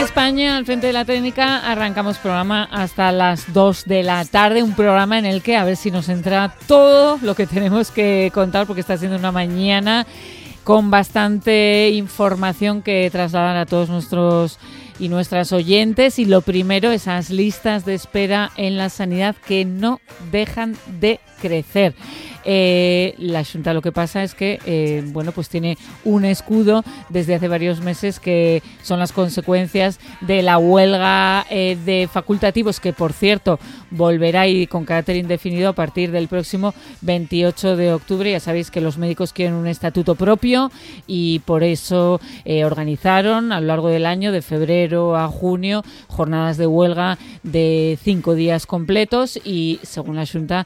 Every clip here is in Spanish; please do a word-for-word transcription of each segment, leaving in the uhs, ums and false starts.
España, al frente de la técnica, arrancamos programa hasta las dos de la tarde, un programa en el que a ver si nos entra todo lo que tenemos que contar, porque está siendo una mañana con bastante información que trasladar a todos nuestros y nuestras oyentes. Y lo primero, esas listas de espera en la sanidad que no dejan de crecer. Eh, la Xunta lo que pasa es que eh, bueno, pues tiene un escudo desde hace varios meses que son las consecuencias de la huelga eh, de facultativos, que por cierto volverá y con carácter indefinido a partir del próximo veintiocho de octubre. Ya sabéis que los médicos quieren un estatuto propio y por eso eh, organizaron a lo largo del año, de febrero a junio, jornadas de huelga de cinco días completos, y según la Xunta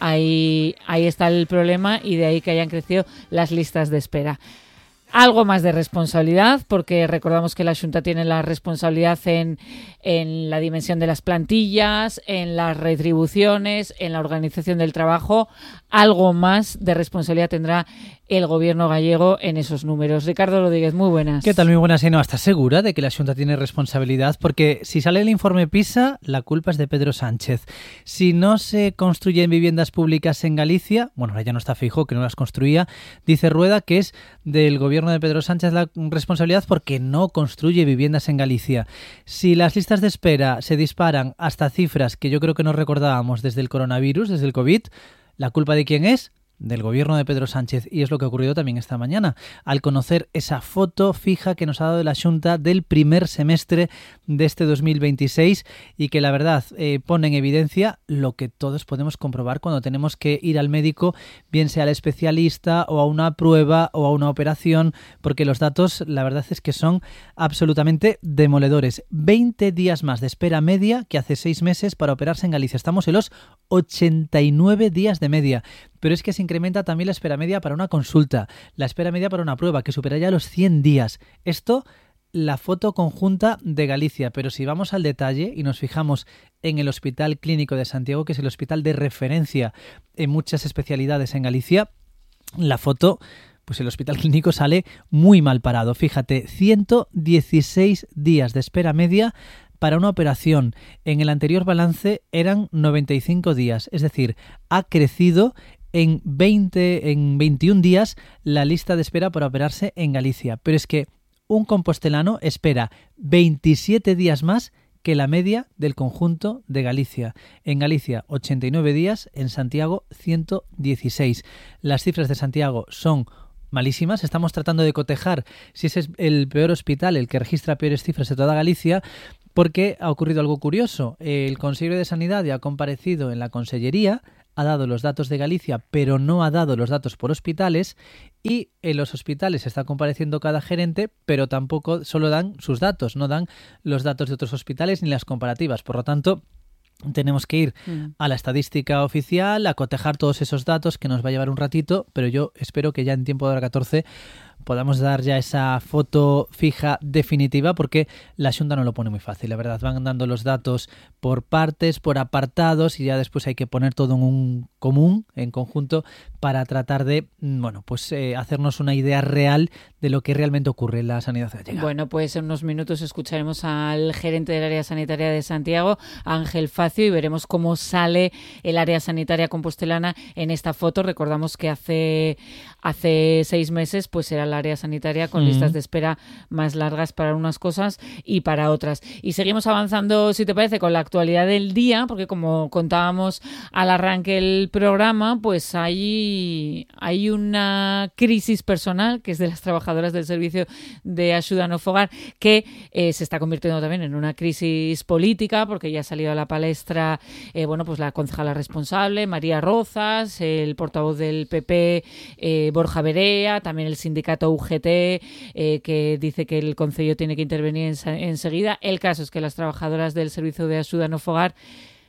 Ahí, ahí está el problema, y de ahí que hayan crecido las listas de espera. Algo más de responsabilidad, porque recordamos que la Xunta tiene la responsabilidad en, en la dimensión de las plantillas, en las retribuciones, en la organización del trabajo. Algo más de responsabilidad tendrá el gobierno gallego en esos números. Ricardo Rodríguez, muy buenas. ¿Qué tal? Muy buenas. Y no, ¿estás segura de que la Xunta tiene responsabilidad? Porque si sale el informe PISA, la culpa es de Pedro Sánchez. Si no se construyen viviendas públicas en Galicia, bueno, ahora ya no está Feijóo, que no las construía, dice Rueda que es del gobierno de Pedro Sánchez la responsabilidad porque no construye viviendas en Galicia. Si las listas de espera se disparan hasta cifras que yo creo que no recordábamos desde el coronavirus, desde el COVID, ¿la culpa de quién es? Del gobierno de Pedro Sánchez. Y es lo que ha ocurrido también esta mañana, al conocer esa foto fija que nos ha dado la Xunta del primer semestre de este dos mil veintiséis, y que la verdad eh, pone en evidencia lo que todos podemos comprobar cuando tenemos que ir al médico, bien sea al especialista o a una prueba o a una operación, porque los datos la verdad es que son absolutamente demoledores. veinte días más de espera media que hace seis meses para operarse en Galicia. Estamos en los ochenta y nueve días de media. Pero es que se incrementa también la espera media para una consulta, la espera media para una prueba, que supera ya los cien días. Esto, la foto conjunta de Galicia. Pero si vamos al detalle y nos fijamos en el Hospital Clínico de Santiago, que es el hospital de referencia en muchas especialidades en Galicia, la foto, pues el Hospital Clínico sale muy mal parado. Fíjate, ciento dieciséis días de espera media para una operación. En el anterior balance eran noventa y cinco días, es decir, ha crecido en veinte, en veintiún días la lista de espera para operarse en Galicia. Pero es que un compostelano espera veintisiete días más que la media del conjunto de Galicia. En Galicia, ochenta y nueve días, en Santiago, ciento dieciséis. Las cifras de Santiago son malísimas. Estamos tratando de cotejar si ese es el peor hospital, el que registra peores cifras de toda Galicia, porque ha ocurrido algo curioso. El consejero de Sanidad ya ha comparecido en la Consellería, ha dado los datos de Galicia, pero no ha dado los datos por hospitales, y en los hospitales está compareciendo cada gerente, pero tampoco solo dan sus datos, no dan los datos de otros hospitales ni las comparativas. Por lo tanto, tenemos que ir mm. a la estadística oficial, a cotejar todos esos datos, que nos va a llevar un ratito, pero yo espero que ya en tiempo de hora catorce podamos dar ya esa foto fija definitiva, porque la Xunta no lo pone muy fácil, la verdad. Van dando los datos por partes, por apartados, y ya después hay que poner todo en un común, en conjunto, para tratar de, bueno, pues eh, hacernos una idea real de lo que realmente ocurre en la sanidad gallega. Bueno, pues en unos minutos escucharemos al gerente del área sanitaria de Santiago, Ángel Facio, y veremos cómo sale el área sanitaria compostelana en esta foto. Recordamos que hace, hace seis meses pues era la área sanitaria con mm. listas de espera más largas para unas cosas y para otras. Y seguimos avanzando, si te parece, con la actualidad del día, porque como contábamos al arranque del programa, pues hay, hay una crisis personal, que es de las trabajadoras del servicio de Axuda no Fogar, que eh, se está convirtiendo también en una crisis política, porque ya ha salido a la palestra eh, bueno, pues la concejala responsable, María Rozas, el portavoz del P P, eh, Borja Verea, también el sindicato U G T, eh, que dice que el Concello tiene que intervenir en, enseguida. El caso es que las trabajadoras del servicio de Axuda no Fogar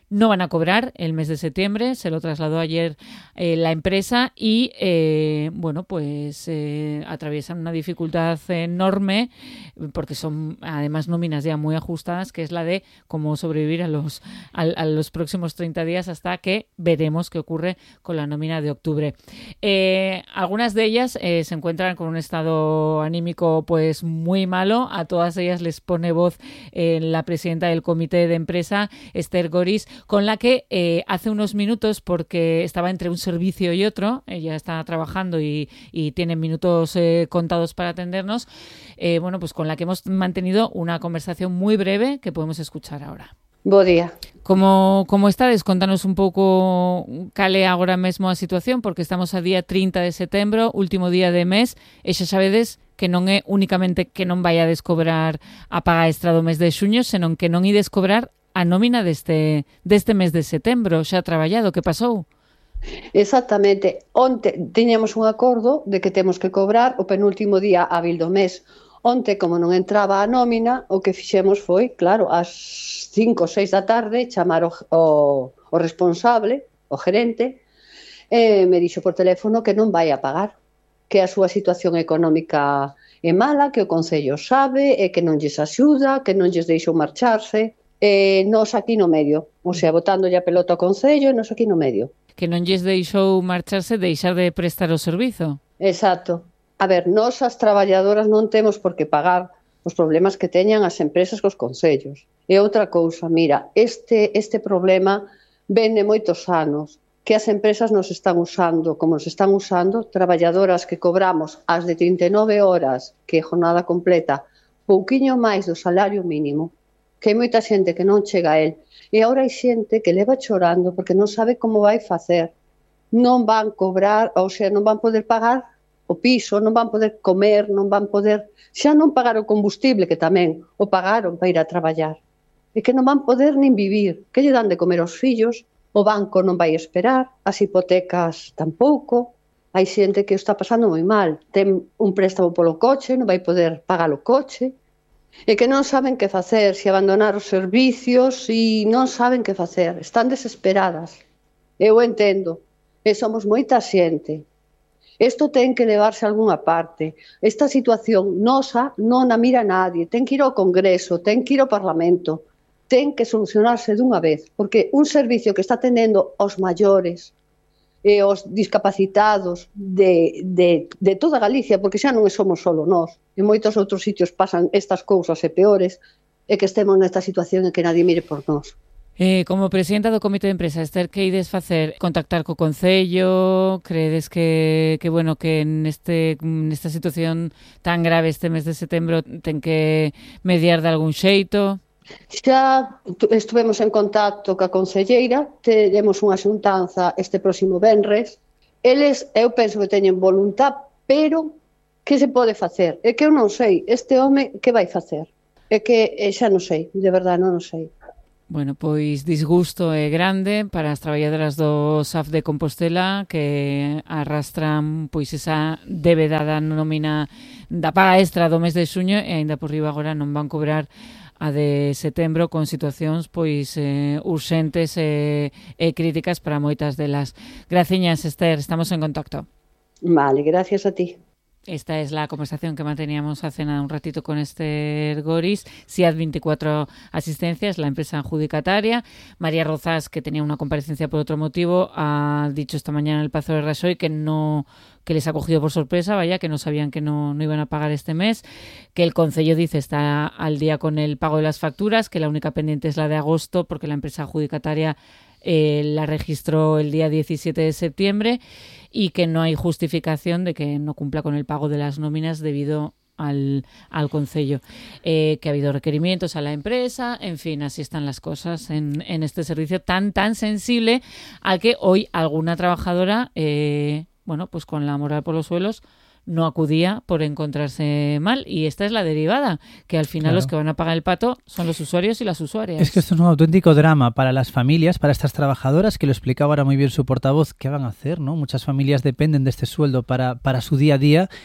no van a cobrar el mes de septiembre, se lo trasladó ayer eh, la empresa y, eh, bueno, pues eh, atraviesan una dificultad enorme porque son además nóminas ya muy ajustadas, que es la de cómo sobrevivir a los, a, a los próximos treinta días hasta que veremos qué ocurre con la nómina de octubre. Eh, algunas de ellas eh, se encuentran con un estado anímico pues muy malo. A todas ellas les pone voz eh, la presidenta del comité de empresa, Esther Goris, con la que eh, hace unos minutos, porque estaba entre un servicio y otro, ella está trabajando y, y tiene minutos eh, contados para atendernos, eh, bueno, pues con la que hemos mantenido una conversación muy breve que podemos escuchar ahora. Bo día. Como, como estades, contanos un pouco cal é agora mesmo a situación, porque estamos a día trinta de setembro, último día de mes, e xa sabedes que non é únicamente que non vai a descobrar a paga extra do mes de xuño, senón que non ides cobrar a nómina deste, deste mes de setembro, xa traballado. Que pasou? Exactamente. Onte tiñamos un acordo de que temos que cobrar o penúltimo día hábil do mes. Onte, como non entraba a nómina, o que fixemos foi, claro, ás cinco ou seis da tarde, chamar o, o, o responsable, o gerente, e me dixo por teléfono que non vai a pagar, que a súa situación económica é mala, que o Concello sabe, e que non lles axuda, que non lles deixou marcharse. E nos aquí no medio, o sea, botándolle a pelota ao Concello e nos aquí no medio. Que non lles deixou marcharse, deixar de prestar o servizo. Exacto. A ver, nós as traballadoras non temos por que pagar os problemas que teñan as empresas cos concellos. E outra cousa, mira, este, este problema ven de moitos anos, que as empresas nos están usando, como nos están usando, traballadoras que cobramos as de trinta e nove horas, que é jornada completa, pouquiño máis do salario mínimo, que hai moita xente que non chega a él. E agora hai xente que leva chorando porque non sabe como vai facer. Non van cobrar, ou sea, non van poder pagar o piso, non van poder comer, non van poder... Xa non pagar o combustible, que tamén o pagaron para ir a traballar. E que non van poder nin vivir. Que lle dan de comer aos fillos? O banco non vai esperar, as hipotecas tampouco. Hai xente que o está pasando moi mal. Ten un préstamo polo coche, non vai poder pagar o coche. E que non saben que facer, se abandonar os servicios, e non saben que facer. Están desesperadas. Eu entendo. E somos moita xente. Isto ten que levarse a algunha parte. Esta situación nosa non a mira nadie. Ten que ir ao Congreso, ten que ir ao Parlamento. Ten que solucionarse dunha vez. Porque un servicio que está tendendo aos maiores e aos discapacitados de, de, de toda Galicia, porque xa non somos solo nós. En moitos outros sitios pasan estas cousas e peores, e que estemos nesta situación e que nadie mire por nós. Eh, como presidenta do comité de empresa, Esther, que ides facer? Contactar co Concello? Credes que, que bueno, que neste, nesta situación tan grave este mes de setembro ten que mediar de algún xeito? Xa estuvemos en contacto ca concelleira, teremos unha xuntanza este próximo venres. Eles, eu penso que teñen voluntad, pero que se pode facer? É que eu non sei, este home que vai facer? É que xa non sei, de verdade non o sei. Bueno, pois disgusto é grande para as traballadoras do S A F de Compostela que arrastran pois esa débeda da nómina da paga extra do mes de xuño e aínda por riba agora non van cobrar a de setembro con situacións pois eh, urxentes e, e críticas para moitas delas. Graciñas, Esther, estamos en contacto. Vale, gracias a ti. Esta es la conversación que manteníamos hace nada un ratito con Esther Goris, SIAD veinticuatro Asistencias, la empresa adjudicataria. María Rozas, que tenía una comparecencia por otro motivo, ha dicho esta mañana en el Pazo de Rajoy que no que les ha cogido por sorpresa, vaya, que no sabían que no, no iban a pagar este mes, que el Concello dice está al día con el pago de las facturas, que la única pendiente es la de agosto porque la empresa adjudicataria Eh, la registró el día diecisiete de septiembre y que no hay justificación de que no cumpla con el pago de las nóminas debido al, al Concello, eh, que ha habido requerimientos a la empresa, en fin, así están las cosas en, en este servicio tan tan sensible al que hoy alguna trabajadora, eh, bueno, pues con la moral por los suelos, no acudía por encontrarse mal, y esta es la derivada, que al final claro, los que van a pagar el pato son los usuarios y las usuarias. Es que esto es un auténtico drama para las familias, para estas trabajadoras, que lo explicaba ahora muy bien su portavoz. ¿Qué van a hacer, no? Muchas familias dependen de este sueldo para, para su día a día,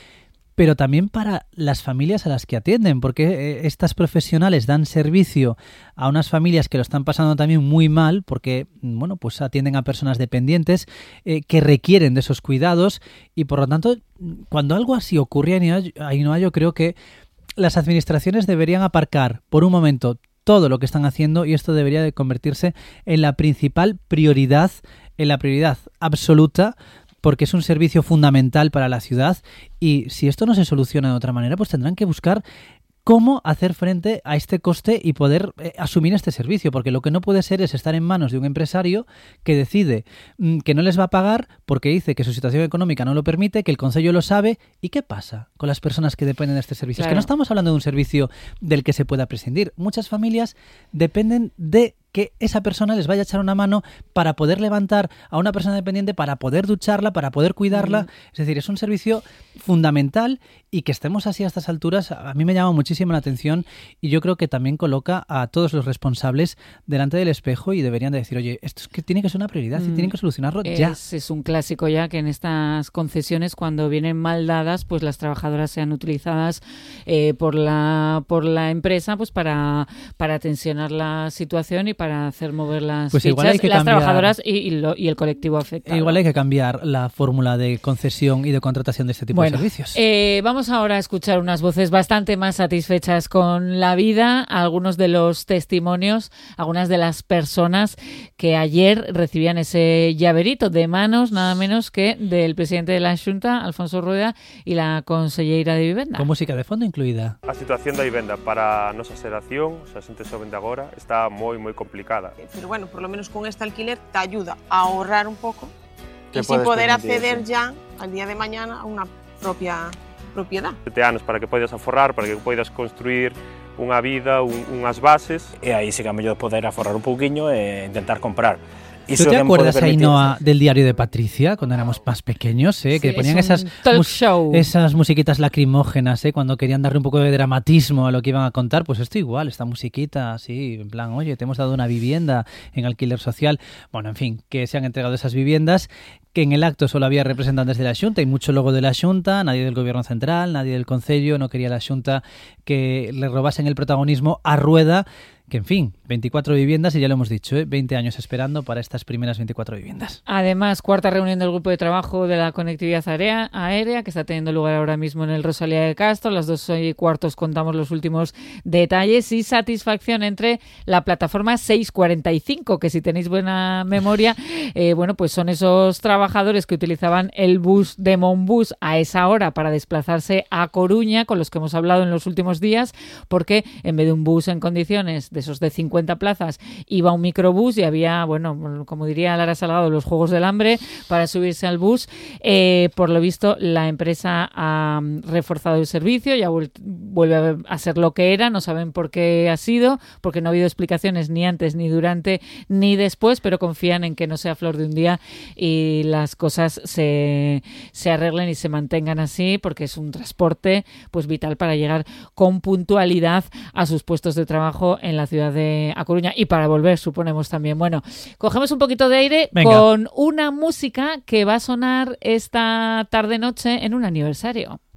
pero también para las familias a las que atienden, porque estas profesionales dan servicio a unas familias que lo están pasando también muy mal, porque bueno, pues atienden a personas dependientes eh, que requieren de esos cuidados, y por lo tanto, cuando algo así ocurre en Ainhoa, yo creo que las administraciones deberían aparcar por un momento todo lo que están haciendo, y esto debería de convertirse en la principal prioridad, en la prioridad absoluta, porque es un servicio fundamental para la ciudad, y si esto no se soluciona de otra manera, pues tendrán que buscar cómo hacer frente a este coste y poder eh, asumir este servicio, porque lo que no puede ser es estar en manos de un empresario que decide mmm, que no les va a pagar porque dice que su situación económica no lo permite, que el concello lo sabe. ¿Y qué pasa con las personas que dependen de este servicio? Claro. Es que no estamos hablando de un servicio del que se pueda prescindir. Muchas familias dependen de que esa persona les vaya a echar una mano para poder levantar a una persona dependiente, para poder ducharla, para poder cuidarla. Mm. Es decir, es un servicio fundamental, y que estemos así a estas alturas a mí me llama muchísimo la atención, y yo creo que también coloca a todos los responsables delante del espejo y deberían de decir, oye, esto es que tiene que ser una prioridad mm. y tienen que solucionarlo es, ya. Es un clásico ya que en estas concesiones, cuando vienen mal dadas, pues las trabajadoras sean utilizadas eh, por la por la empresa pues para, para tensionar la situación y para hacer mover las pues fichas, igual hay que las cambiar, trabajadoras y, y, lo, y el colectivo afectado. Igual hay que cambiar la fórmula de concesión y de contratación de este tipo bueno, de servicios. Eh, vamos ahora a escuchar unas voces bastante más satisfechas con la vida, algunos de los testimonios, algunas de las personas que ayer recibían ese llaverito de manos, nada menos que del presidente de la Xunta, Alfonso Rueda, y la conselleira de Vivenda. Con música de fondo incluída. A situación da vivenda para a nosa xeración, o sea, a xente xoven de agora, está moi, moi complicada. Pero bueno, por lo menos con este alquiler te ayuda a ahorrar un poco y sin poder acceder ya al día de mañana a una propia propiedad. Sete anos para que poidas aforrar, para que poidas construir unha vida, un, unhas bases. E aí sí que a mellor poder aforrar un pouquiño e intentar comprar. ¿Tú te acuerdas, Ainhoa, del diario de Patricia, cuando éramos más pequeños, eh? Sí, que ponían esas, mus esas musiquitas lacrimógenas, eh? cuando querían darle un poco de dramatismo a lo que iban a contar? Pues esto igual, esta musiquita así, en plan, oye, te hemos dado una vivienda en alquiler social. Bueno, en fin, que se han entregado esas viviendas, que en el acto solo había representantes de la Xunta y mucho logo de la Xunta, nadie del Gobierno Central, nadie del Concello, no quería la Xunta que le robasen el protagonismo a Rueda, que en fin, veinticuatro viviendas, y ya lo hemos dicho, ¿eh? veinte años esperando para estas primeras veinticuatro viviendas. Además, cuarta reunión del grupo de trabajo de la conectividad aérea, aérea que está teniendo lugar ahora mismo en el Rosalía de Castro. Las dos y cuartos contamos los últimos detalles, y satisfacción entre la plataforma seiscientos cuarenta y cinco, que si tenéis buena memoria, eh, bueno, pues son esos trabajadores que utilizaban el bus de Monbus a esa hora para desplazarse a Coruña, con los que hemos hablado en los últimos días, porque en vez de un bus en condiciones de esos de cincuenta plazas, iba un microbús y había, bueno, como diría Lara Salgado, los juegos del hambre para subirse al bus. Eh, por lo visto, la empresa ha reforzado el servicio, ya vuelve a ser lo que era, no saben por qué ha sido, porque no ha habido explicaciones ni antes, ni durante, ni después, pero confían en que no sea flor de un día y las cosas se, se arreglen y se mantengan así, porque es un transporte pues vital para llegar con puntualidad a sus puestos de trabajo en la ciudad de A Coruña, y para volver, suponemos también. Bueno, cogemos un poquito de aire. Venga. Con una música que va a sonar esta tarde-noche en un aniversario.